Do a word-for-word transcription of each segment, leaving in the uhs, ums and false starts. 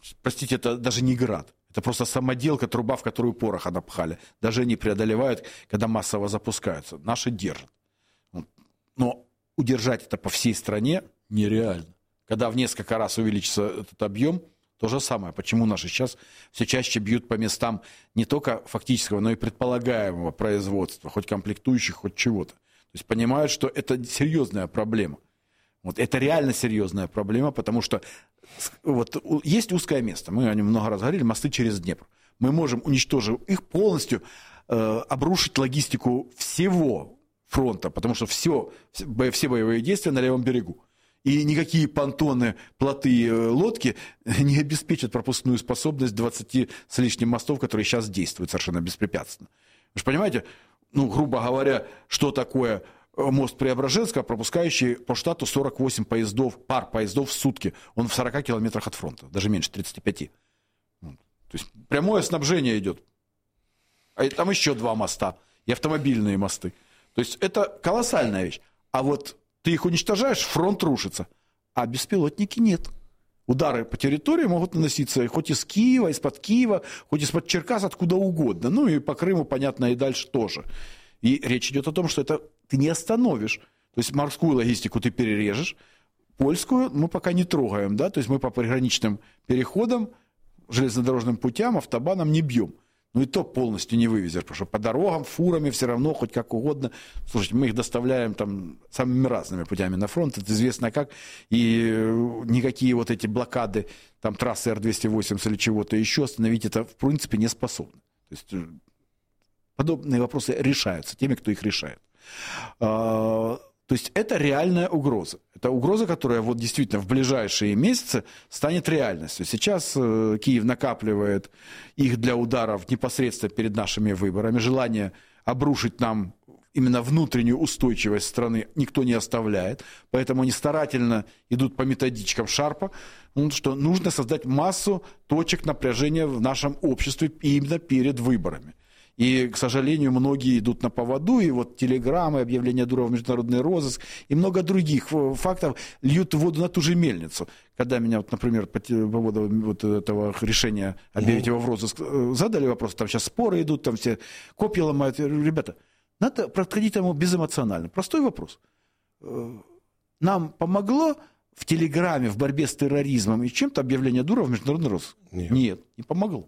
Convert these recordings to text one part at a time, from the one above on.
простите, это даже не град. Это просто самоделка, труба, в которую пороха напхали. Даже они преодолевают, когда массово запускаются. Наши держат. Но удержать это по всей стране нереально. Когда в несколько раз увеличится этот объем, то же самое. Почему наши сейчас все чаще бьют по местам не только фактического, но и предполагаемого производства, хоть комплектующих, хоть чего-то. То есть понимают, что это серьезная проблема. Вот это реально серьезная проблема, потому что вот есть узкое место. Мы о нем много раз говорили, мосты через Днепр. Мы можем, уничтожив их, полностью э, обрушить логистику всего фронта, потому что все, все боевые действия на левом берегу. И никакие понтоны, плоты, лодки не обеспечат пропускную способность двадцати с лишним мостов, которые сейчас действуют совершенно беспрепятственно. Вы же понимаете, ну, грубо говоря, что такое мост Преображенска, пропускающий по штату сорок восемь поездов, пар поездов в сутки. Он в сорока километрах от фронта, даже меньше, тридцати пяти. То есть прямое снабжение идет. А там еще два моста и автомобильные мосты. То есть это колоссальная вещь. А вот ты их уничтожаешь, фронт рушится. А беспилотники нет. Удары по территории могут наноситься хоть из Киева, из-под Киева, хоть из-под Черкас, откуда угодно. Ну и по Крыму, понятно, и дальше тоже. И речь идет о том, что это ты не остановишь. То есть морскую логистику ты перережешь, польскую мы пока не трогаем. Да? То есть мы по приграничным переходам, железнодорожным путям, автобанам не бьем. Ну и то полностью не вывезешь, потому что по дорогам, фурами все равно, хоть как угодно. Слушайте, мы их доставляем там самыми разными путями на фронт, это известно как. И никакие вот эти блокады, там трассы Р двести восемьдесят или чего-то еще остановить это в принципе не способны. То есть подобные вопросы решаются теми, кто их решает. То есть это реальная угроза. Это угроза, которая вот действительно в ближайшие месяцы станет реальностью. Сейчас Киев накапливает их для ударов непосредственно перед нашими выборами. Желание обрушить нам именно внутреннюю устойчивость страны никто не оставляет. Поэтому они старательно идут по методичкам Шарпа, что нужно создать массу точек напряжения в нашем обществе именно перед выборами. И, к сожалению, многие идут на поводу, и вот телеграммы, объявления Дурова в международный розыск и много других фактов льют воду на ту же мельницу. Когда меня, вот, например, по поводу вот этого решения объявить его в розыск задали вопрос, там сейчас споры идут, там все копья ломают. Ребята, надо подходить ему безэмоционально. Простой вопрос. Нам помогло в телеграмме, в борьбе с терроризмом и чем-то объявление Дурова в международный розыск? Нет. Нет, не помогло.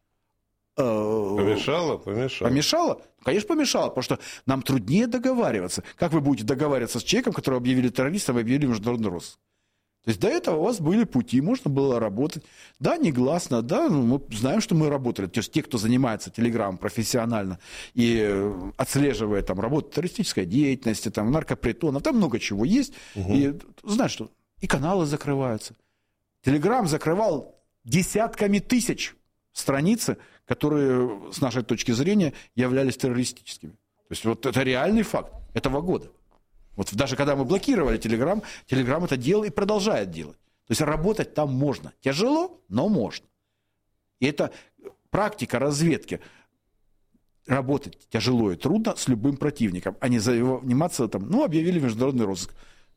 Помешало? Помешало. Помешало? Конечно, помешало, потому что нам труднее договариваться. Как вы будете договариваться с человеком, которого объявили террористом и объявили международный розыск? То есть до этого у вас были пути, можно было работать. Да, негласно, да, ну, мы знаем, что мы работали. То есть те, кто занимается телеграммом профессионально и отслеживает там работу террористической деятельности, там, наркопритонов, там много чего есть. Угу. И знаешь, что и каналы закрываются. Телеграм закрывал десятками тысяч страницы, которые, с нашей точки зрения, являлись террористическими. То есть вот это реальный факт этого года. Вот даже когда мы блокировали Телеграм, Телеграм это делал и продолжает делать. То есть работать там можно. Тяжело, но можно. И это практика разведки. Работать тяжело и трудно с любым противником, а не заниматься там, ну, объявили международный розыск.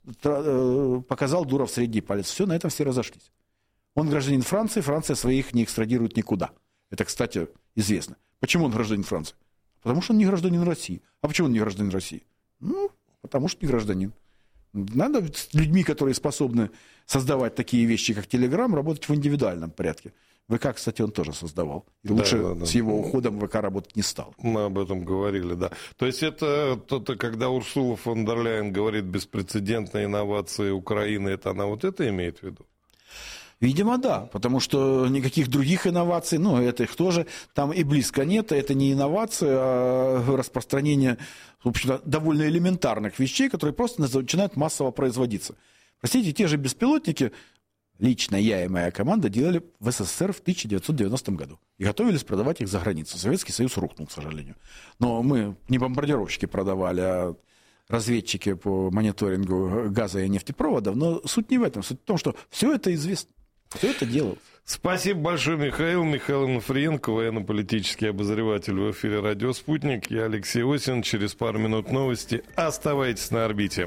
Показал Дуров средний палец. Все, на этом все разошлись. Он гражданин Франции, Франция своих не экстрадирует никуда. Это, кстати, известно. Почему он гражданин Франции? Потому что он не гражданин России. А почему он не гражданин России? Ну, потому что не гражданин. Надо с людьми, которые способны создавать такие вещи, как Телеграм, работать в индивидуальном порядке. ВК, кстати, он тоже создавал. И да, лучше да, да. с его уходом ВК работать не стал. Мы об этом говорили, да. То есть это, это когда Урсула фон дер Ляйен говорит беспрецедентные инновации Украины, это она вот это имеет в виду? Видимо, да, потому что никаких других инноваций, ну, это их тоже там и близко нет, это не инновации, а распространение, в общем-то, довольно элементарных вещей, которые просто начинают массово производиться. Простите, те же беспилотники, лично я и моя команда делали в СССР в тысяча девятьсот девяностом году и готовились продавать их за границу. Советский Союз рухнул, к сожалению. Но мы не бомбардировщики продавали, а разведчики по мониторингу газа и нефтепроводов. Но суть не в этом, суть в том, что все это известно. Кто это делал? Спасибо большое, Михаил. Михаил Онуфриенко, военно-политический обозреватель в эфире «Радио Спутник». Я Алексей Осин. Через пару минут новости. Оставайтесь на орбите.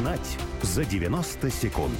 Узнать за девяносто секунд.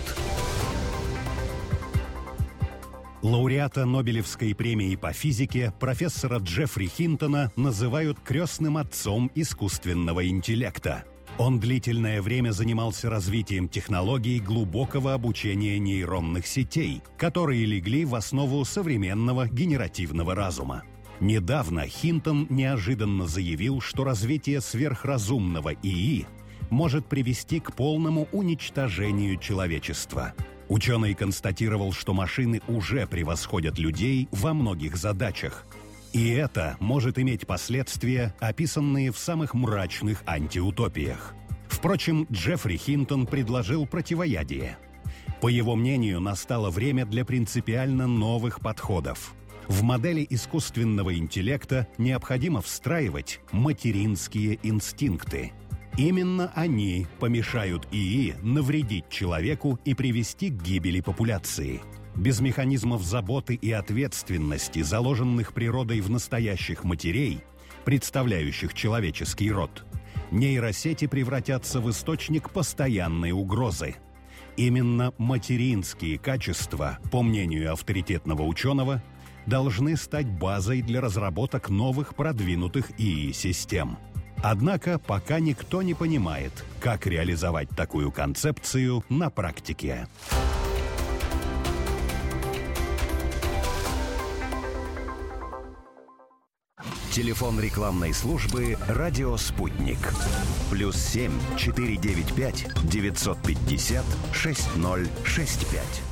Лауреата Нобелевской премии по физике профессора Джеффри Хинтона называют крестным отцом искусственного интеллекта. Он длительное время занимался развитием технологий глубокого обучения нейронных сетей, которые легли в основу современного генеративного разума. Недавно Хинтон неожиданно заявил, что развитие сверхразумного ИИ может привести к полному уничтожению человечества. Ученый констатировал, что машины уже превосходят людей во многих задачах. И это может иметь последствия, описанные в самых мрачных антиутопиях. Впрочем, Джеффри Хинтон предложил противоядие. По его мнению, настало время для принципиально новых подходов. В модели искусственного интеллекта необходимо встраивать материнские инстинкты. Именно они помешают ИИ навредить человеку и привести к гибели популяции. Без механизмов заботы и ответственности, заложенных природой в настоящих матерей, представляющих человеческий род, нейросети превратятся в источник постоянной угрозы. Именно материнские качества, по мнению авторитетного ученого, должны стать базой для разработок новых продвинутых ИИ-систем. Однако пока никто не понимает, как реализовать такую концепцию на практике. Телефон рекламной службы «Радио Спутник». Плюс семь четыре девять пять девятьсот пятьдесят шесть ноль шесть пять.